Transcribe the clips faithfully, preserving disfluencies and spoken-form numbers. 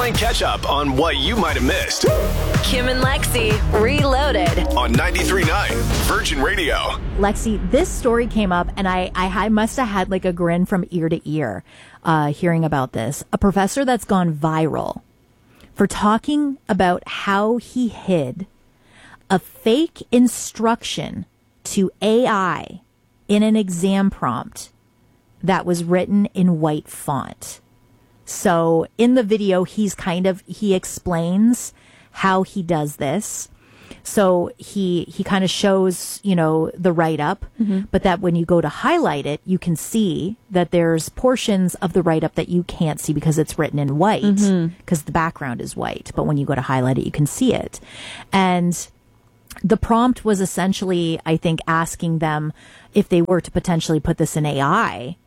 playing catch up on what you might have missed. Kim and Lexi Reloaded On ninety-three point nine Virgin Radio. Lexi, this story came up, and I, I, I must have had like a grin from ear to ear uh, hearing about this. A professor that's gone viral for talking about how he hid a fake instruction to A I in an exam prompt that was written in white font. So in the video, he's kind of, he explains how he does this. So he, he kind of shows, you know, the write-up, mm-hmm. but that when you go to highlight it, you can see that there's portions of the write-up that you can't see because it's written in white, because mm-hmm. the background is white. But when you go to highlight it, you can see it. And the prompt was essentially, I think, asking them if they were to potentially put this in A I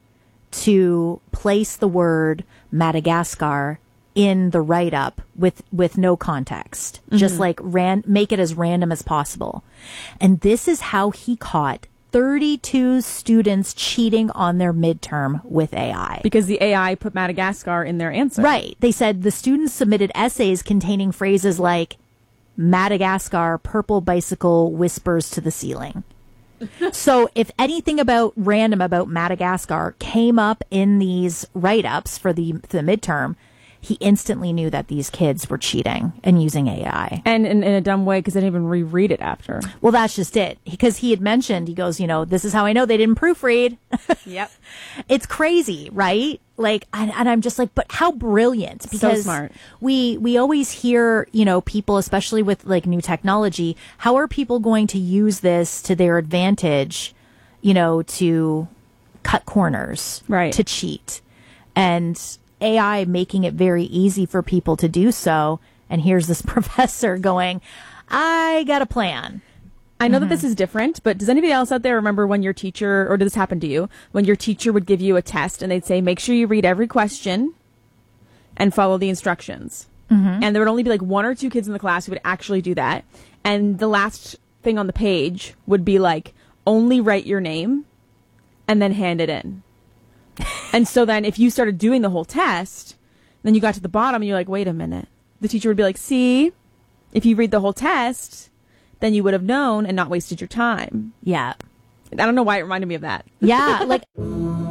to place the word Madagascar in the write-up with, with no context. Mm-hmm. Just like ran, make it as random as possible. And this is how he caught thirty-two students cheating on their midterm with A I. Because the A I put Madagascar in their answer. Right. They said the students submitted essays containing phrases like Madagascar, purple bicycle whispers to the ceiling. So if anything about random about Madagascar came up in these write-ups for the, for the midterm, he instantly knew that these kids were cheating and using A I. And in, in a dumb way, because they didn't even reread it after. Well, that's just it. Because he had mentioned, he goes, you know, this is how I know they didn't proofread. Yep. It's crazy, right? Like, and, and I'm just like, but how brilliant. Because so smart. We, we always hear, you know, people, especially with like new technology, how are people going to use this to their advantage, you know, to cut corners, right? To cheat. And A I making it very easy for people to do so. And here's this professor going, I got a plan. I know mm-hmm. that this is different, but does anybody else out there remember when your teacher, or did this happen to you, when your teacher would give you a test and they'd say, make sure you read every question and follow the instructions. Mm-hmm. And there would only be like one or two kids in the class who would actually do that. And the last thing on the page would be like, only write your name and then hand it in. And so then if you started doing the whole test, then you got to the bottom and you're like, wait a minute. The teacher would be like, see, if you read the whole test, then you would have known and not wasted your time. Yeah. I don't know why it reminded me of that. Yeah. Like